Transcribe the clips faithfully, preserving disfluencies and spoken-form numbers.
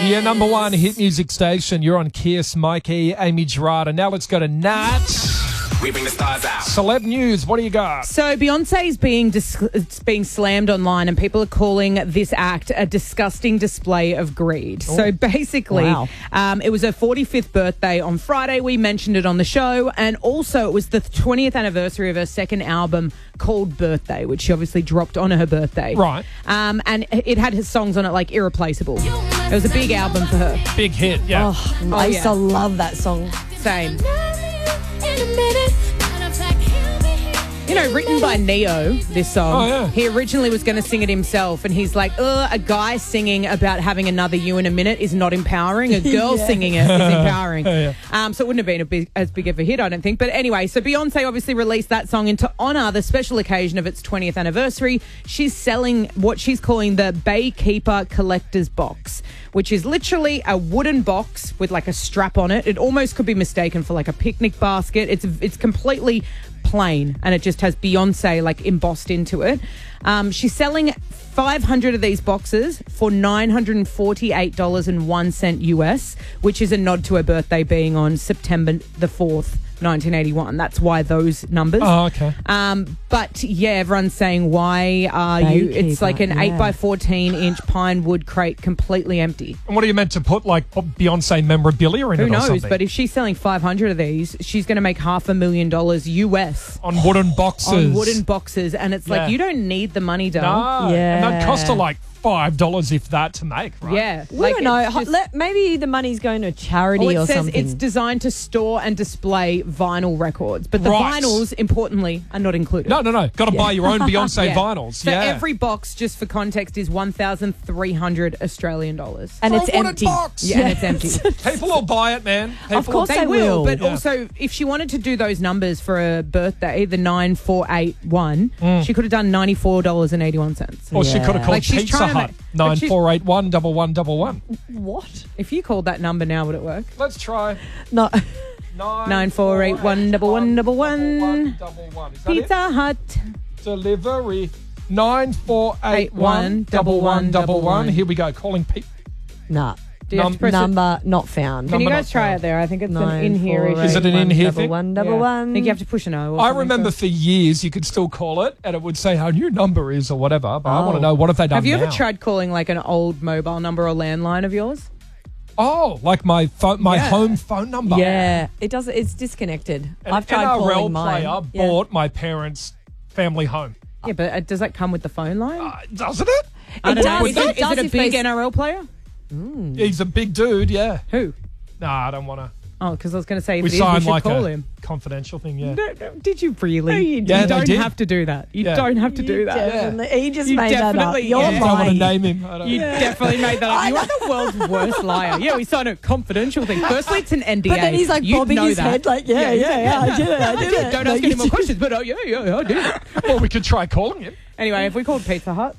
Yeah, number one hit music station. You're on Kiss, Mikey, Amy Gerard. Now let's go to Nat. We bring the stars out. Celeb news. What do you got? So Beyonce is being dis- it's being slammed online, and people are calling this act a disgusting display of greed. So basically, Wow. um, it was her forty-fifth birthday on Friday. We mentioned it on the show, and also it was the twentieth anniversary of her second album called Birthday, which she obviously dropped on her birthday. Right. Um, and it had his songs on it like Irreplaceable. It was a big album for her. Big hit, yeah. Oh, I used yeah. to love that song. Same. You know, written by Neo, this song. Oh, yeah. He originally was going to sing it himself, and he's like, ugh, a guy singing about having another you in a minute is not empowering. A girl Yeah. singing it is empowering. Yeah. Um, so it wouldn't have been a big, as big of a hit, I don't think. But anyway, so Beyonce obviously released that song, and to honour the special occasion of its twentieth anniversary, she's selling what she's calling the Baykeeper Collector's Box, which is literally a wooden box with like a strap on it. It almost could be mistaken for like a picnic basket. It's it's completely plain, and it just has Beyonce like embossed into it. Um, she's selling five hundred of these boxes for nine hundred forty-eight dollars and one cent U S, which is a nod to her birthday being on September the fourth, nineteen eighty-one. That's why those numbers. Oh, okay. Um, but yeah, everyone's saying, why are you? It's Baykeeper, like an yeah. eight by fourteen inch pine wood crate, completely empty. And what are you meant to put, like Beyonce memorabilia in Who it or knows? something? But if she's selling five hundred of these, she's going to make half a million dollars U S on wooden boxes. on wooden boxes. And it's Yeah. like, you don't need the money, doll. No. And that cost her Yeah. like five dollars if that to make, right? Yeah. We like, don't know. it's Ho- just- Let, maybe the money's going to charity Oh, it or says something. it's designed to store and display vinyl records, but the Right. vinyls, importantly, are not included. No, no, no. Got to buy your own Beyonce Yeah. vinyls. So yeah. every box, just for context, is one thousand three hundred Australian dollars. and For it's a wooden empty. box. Yeah, and it's empty. People will buy it, man. People Of course They they will, will. but Yeah. also if she wanted to do those numbers for a birthday, the nine four eight one, she could have done ninety four dollars and eighty one cents. Or she Yeah. could have called Like, she's Pizza trying to Hut. make- but Nine she's- four eight one double one double one. What? If you called that number now, would it work? Let's try. No. Nine four eight one double one double one. double one. Is that Pizza Hut. it? Delivery. Nine four eight one double one double one. Here we go. Calling Pete. Nah. Do you have Num- to press it? Number not found. Can you Number guys not try found. it there? I think it's an Nine, in here four, issue. Is it an eight, in one, here double thing? one, double Yeah. one. I think you have to push an O. Or I something remember for- for years you could still call it and it would say how new number is or whatever. But I want to Oh. know, what have they done Have you now? ever tried calling like an old mobile number or landline of yours? Oh, like my phone, my Yeah. home phone number. Yeah, it does. It's disconnected. An I've tried N R L calling mine. player Yeah. bought my parents' family home. Yeah, but uh, does that come with the phone line? Uh, doesn't it? I it don't know. does, Is it it, is does it a if big they- N R L player? He's a big dude, yeah. Who? Nah, I don't want to. Oh, because I was going to say, if We it is, we signed should like call a him. confidential thing, yeah. No, no, did you really? No, you you Yeah, they don't did. have to do that. You Yeah. don't have to do You that. definitely- He just You made that up. definitely- You're yeah. I don't want to lying. name him. I don't You definitely made that up. You are the world's worst liar. Yeah, we signed a confidential thing. Firstly, it's an N D A. But then he's like You'd bobbing know his that. head like, yeah, yeah, yeah, I did it, I did it. Don't No, ask you any more did. questions, but oh, yeah, yeah, I did. Well, we could try calling him. Anyway, if we called Pizza Hut,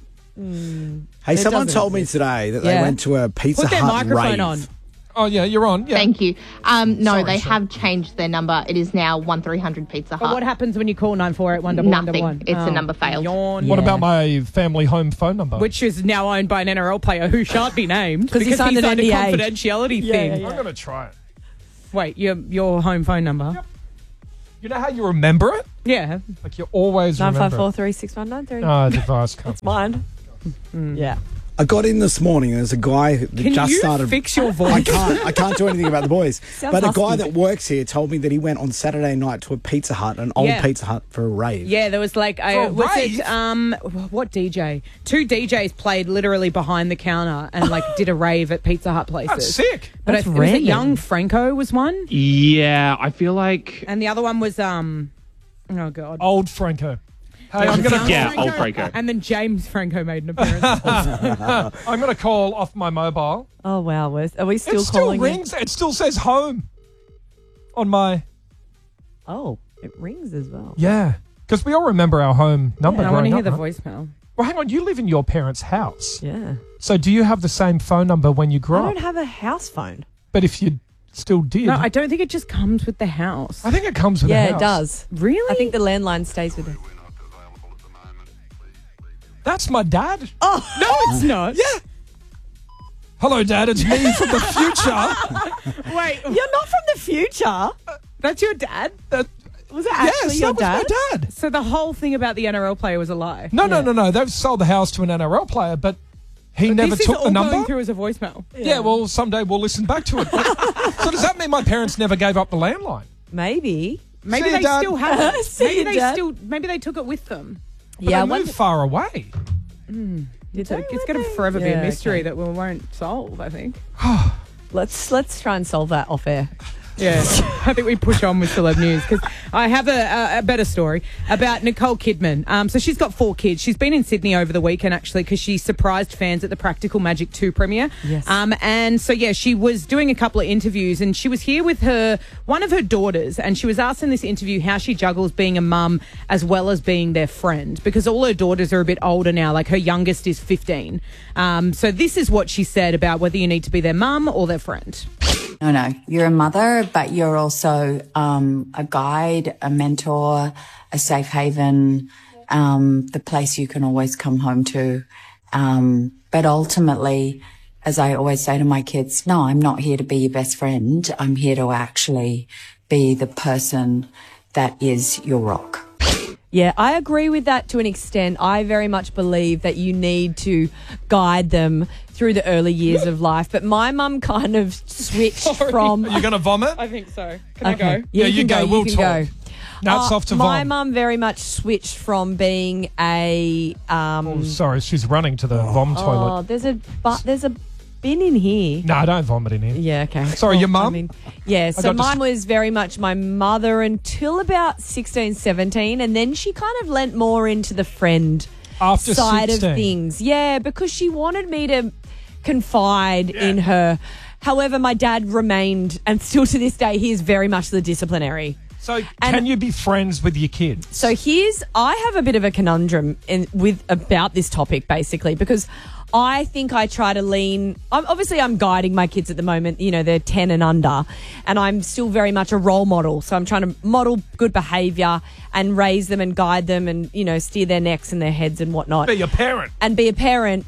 Hey, It someone doesn't told me exist. today that they Yeah. went to a Pizza put their Hut microphone rave. on. Oh, yeah, you're on. Yeah. Thank you. Um, no, Sorry, they sorry. have changed their number. It is now one three hundred Pizza But Hut. what happens when you call nine four eight one one one? Nothing. It's a number failed. Yawn. What Yeah. about my family home phone number? Which is now owned by an N R L player who shan't be named 'Cause he because signed an a N D A. confidentiality Yeah, thing. yeah. I'm going to try it. Wait, your your home phone number? Yep. You know how you remember it? Yeah. Like you always Nine five remember four it. three six one nine three. No, device can't. It's mine. Yeah. I got in this morning and there's a guy that Can just you started. fix your I voice? can't. I can't do anything about the boys. Sounds but a guy husky. that works here told me that he went on Saturday night to a Pizza Hut, an old Yeah. Pizza Hut, for a rave. Yeah, there was like I For a was rave? it um what D J? Two D Js played literally behind the counter and like did a rave at Pizza Hut places. That's sick. But That's I, was it random. Young Franco was one, Yeah, I feel like and the other one was um oh god. Old Franco. Hey, There I'm was going Young to Yeah, old Franco. And then James Franco made an appearance. I'm going to call off my mobile. Oh wow, we're, are we still it still calling? rings. It still says home on my. It? Oh, it rings as well. Yeah, because we all remember our home number. I want to growing hear up, the right? voicemail. Well, hang on. You live in your parents' house, Yeah. so do you have the same phone number when you grew I up? don't have a house phone. But if you still did, No, I don't think it just comes with the house. I think it comes with Yeah, a house. it does. Really? I think the landline stays with it. That's my dad. Oh no, it's not. Yeah. Hello, Dad. It's me from the future. Wait, You're not from the future. that's your dad? That- Was it actually yes, your that dad? was my dad. So the whole thing about the N R L player was a lie? No, no, no, no. They've sold the house to an N R L player, but he But never this took is the all number. going through as a voicemail. Yeah, well, someday we'll listen back to it. So does that mean my parents never gave up the landline? Maybe. Maybe See you, they Dad. still have it. See Maybe you, they Dad. still. Maybe they took it with them. But yeah, they I moved wonder- far away. It's, Don't it's going to they? forever be Yeah, a mystery okay. that we won't solve. I think. Let's let's try and solve that off air. Yeah, I think we push on with celeb news because I have a, a, a better story about Nicole Kidman. Um, so she's got four kids. She's been in Sydney over the weekend actually because she surprised fans at the Practical Magic two premiere. Yes. Um, and so yeah, she was doing a couple of interviews and she was here with her one of her daughters, and she was asked in this interview how she juggles being a mum as well as being their friend because all her daughters are a bit older now. Like her youngest is fifteen. Um, so this is what she said about whether you need to be their mum or their friend. No, no, you're a mother, but you're also um, a guide, a mentor, a safe haven, um, the place you can always come home to. Um, but ultimately, as I always say to my kids, no, I'm not here to be your best friend. I'm here to actually be the person that is your rock. Yeah, I agree with that to an extent. I very much believe that you need to guide them through the early years of life. But my mum kind of switched from. Are you going to vomit? I think so. Can Okay. I go? Yeah, you you can go. go. We'll you can talk. go. Now it's Uh, off to My vom. mum very much switched from being a. Um, Oh, sorry, she's running to the vom oh, toilet. there's a but there's a bin in here. No, don't vomit in here. Yeah, okay. Sorry, your mum? I mean, yeah, so got mine dis- was very much my mother until about sixteen, seventeen, and then she kind of lent more into the friend After side sixteen. of things. Yeah, because she wanted me to confide in her. However, my dad remained, and still to this day, he is very much the disciplinary. So And- can you be friends with your kids? So here's, I have a bit of a conundrum in, with about this topic, basically, because I think I try to lean. I'm, obviously, I'm guiding my kids at the moment. You know, they're ten and under, and I'm still very much a role model. So I'm trying to model good behaviour and raise them and guide them, and you know, steer their necks and their heads and whatnot, Be your parent. and be a parent.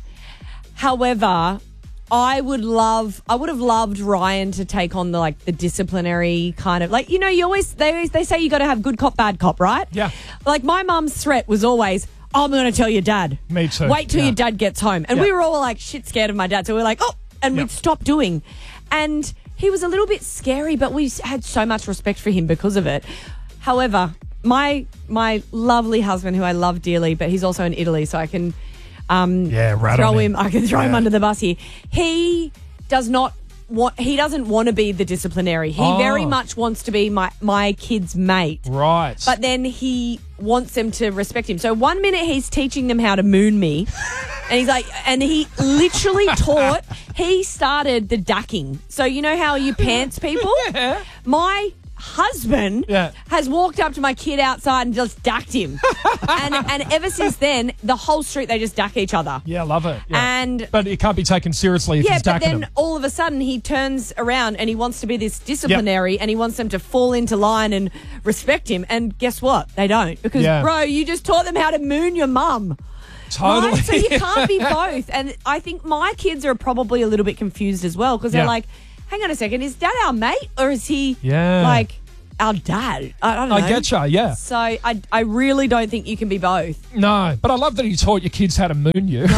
However, I would love, I would have loved Ryan to take on the like the disciplinary kind of like, you know, you always they always, they say you got to have good cop, bad cop, right? Yeah. Like my mum's threat was always, oh, I'm going to tell your dad. Me too. Wait till Yeah. your dad gets home, and Yeah. we were all like shit scared of my dad, so we were like, oh, and Yeah. we'd stop doing, and he was a little bit scary, but we had so much respect for him because of it. However, my my lovely husband, who I love dearly, but he's also in Italy, so I can. Um, Yeah, right throw on him. him. I can throw him Yeah. under the bus here. He does not want. He doesn't want to be the disciplinary. He Oh. very much wants to be my my kid's mate. Right. But then he wants them to respect him. So one minute he's teaching them how to moon me, and he's like, and he literally taught. He started the ducking. So you know how you pants people. Yeah. My husband Yeah. has walked up to my kid outside and just ducked him, and and ever since then, the whole street they just duck each other. Yeah, love it. Yeah. And- but it can't be taken seriously if Yeah, he's but dacking then them. all of a sudden he turns around and he wants to be this disciplinary and he wants them to fall into line and respect him. And guess what? They don't. Because, Yeah. bro, you just taught them how to moon your mum. Totally. Right? So you can't be both. And I think my kids are probably a little bit confused as well because they're Yeah. like, hang on a second, is dad our mate or is he Yeah. like our dad? I don't know. I get ya, yeah. So I, I really don't think you can be both. No, but I love that he taught your kids how to moon you.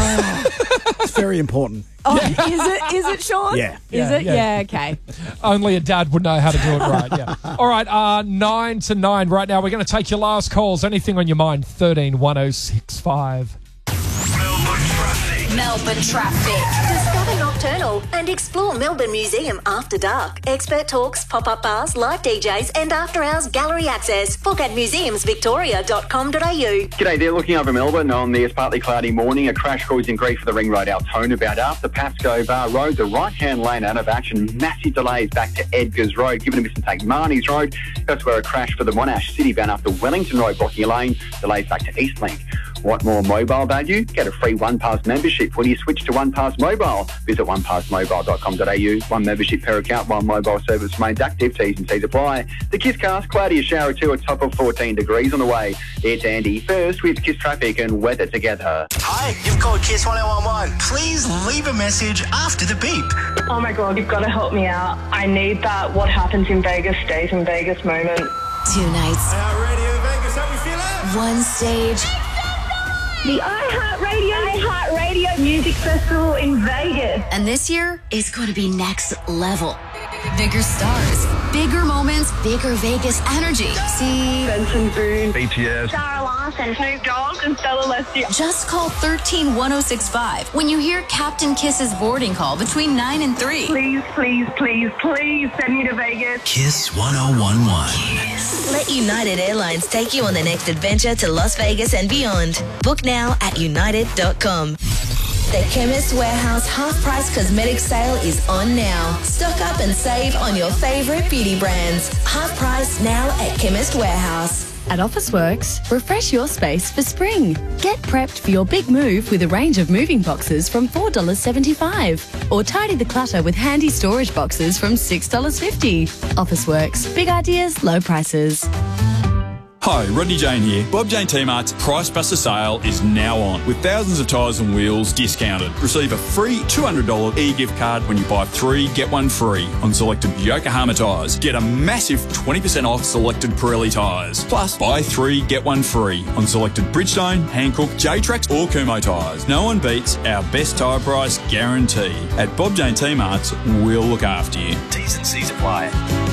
It's very important. Oh, is it? Is it, Sean? Yeah. Is Yeah, it? yeah. Yeah, okay. Only a dad would know how to do it right, yeah. All right, uh, nine to nine right now. We're going to take your last calls. Anything on your mind, thirteen one oh six five. Melbourne Traffic. Discover Nocturnal and explore Melbourne Museum after dark. Expert talks, pop-up bars, live D Js and after-hours gallery access. Book at museums victoria dot com dot a u. G'day there, looking over Melbourne on this partly cloudy morning. A crash causing grief for the Ring Road Altona about after Pascoe Bar Road. The right-hand lane out of action. Massive delays back to Edgars Road. Given a miss and take Marnie's Road. That's where a crash for the Monash City bound after Wellington Road blocking a lane. Delays back to Eastlink. Want more mobile value? Get a free OnePass membership when you switch to OnePass Mobile. Visit one pass mobile dot com dot a u. One membership per account, one mobile service remains active. T's and C's apply. The Kiss Cast, cloudy, a shower or two, a top of fourteen degrees on the way. It's Andy first with Kiss traffic and weather together. Hi, you've called Kiss one oh one one. Please leave a message after the beep. Oh my God, you've got to help me out. I need that what happens in Vegas stays in Vegas moment. Two nights. Radio Vegas, how we feeling? One stage. The iHeartRadio iHeartRadio Music Festival in Vegas. And this year is going to be next level. Bigger stars, bigger moments, bigger Vegas energy. See Benson Boone, B T S, Sarah Larson, Snoop Dogg, and Stella Leslie. Just call thirteen one oh six five when you hear Captain Kiss's boarding call between nine and three. Please, please, please, please send me to Vegas. Kiss one oh one one. Let United Airlines take you on the next adventure to Las Vegas and beyond. Book now at united dot com. The Chemist Warehouse half-price cosmetic sale is on now. Stock up and save on your favourite beauty brands. Half price now at Chemist Warehouse. At Officeworks, refresh your space for spring. Get prepped for your big move with a range of moving boxes from four dollars seventy-five. Or tidy the clutter with handy storage boxes from six dollars fifty. Officeworks, big ideas, low prices. Hi, Rodney Jane here. Bob Jane T-Mart's Price Buster sale is now on with thousands of tyres and wheels discounted. Receive a free two hundred dollars e-gift card when you buy three, get one free on selected Yokohama tyres. Get a massive twenty percent off selected Pirelli tyres. Plus, buy three, get one free on selected Bridgestone, Hankook, J-Trax or Kumho tyres. No one beats our best tyre price guarantee. At Bob Jane T-Mart's, we'll look after you. T's and C's apply.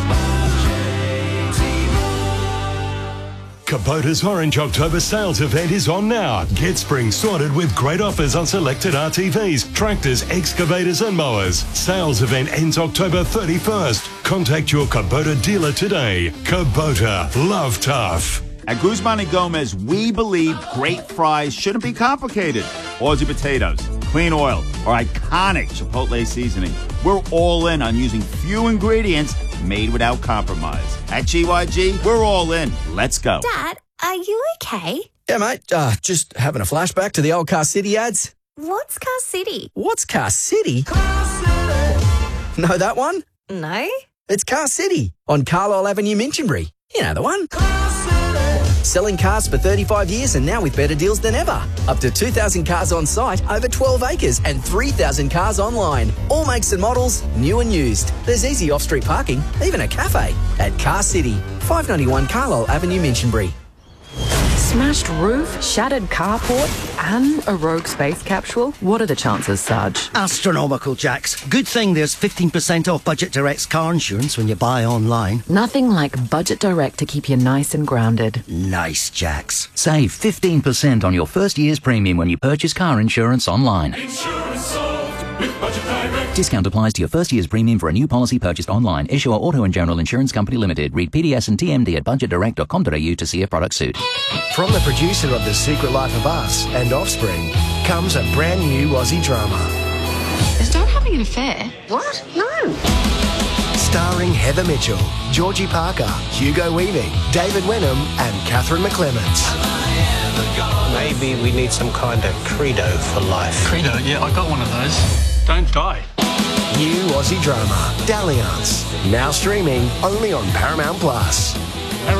Kubota's Orange October sales event is on now. Get spring sorted with great offers on selected R T Vs, tractors, excavators and mowers. Sales event ends October thirty-first. Contact your Kubota dealer today. Kubota, love tough. At Guzman and Gomez, we believe great fries shouldn't be complicated. Aussie potatoes, clean oil, or iconic Chipotle seasoning. We're all in on using few ingredients made without compromise. At G Y G, we're all in. Let's go. Dad, are you okay? Yeah, mate. Uh, just having a flashback to the old Car City ads. What's Car City? What's Car City? Car City. Know that one? No. It's Car City on Carlisle Avenue, Minchinbury. You know the one. Car City. Selling cars for thirty-five years and now with better deals than ever. Up to two thousand cars on site, over twelve acres and three thousand cars online. All makes and models, new and used. There's easy off-street parking, even a cafe. At Car City, five ninety-one Carlisle Avenue, Minchinbury. Smashed roof, shattered carport, and a rogue space capsule? What are the chances, Sarge? Astronomical, Jax. Good thing there's fifteen percent off Budget Direct's car insurance when you buy online. Nothing like Budget Direct to keep you nice and grounded. Nice, Jax. Save fifteen percent on your first year's premium when you purchase car insurance online. Insurance solved with Budget Direct. Discount applies to your first year's premium for a new policy purchased online. Issuer Auto and General Insurance Company Limited. Read P D S and T M D at budget direct dot com dot a u to see if product suit. From the producer of The Secret Life of Us and Offspring comes a brand new Aussie drama. Is Dad having an affair? What? No. Starring Heather Mitchell, Georgie Parker, Hugo Weaving, David Wenham and Catherine McClements. Maybe we need some kind of credo for life. Credo? Yeah, I got one of those. Don't die. New Aussie drama, Dalliance. Now streaming only on Paramount Plus.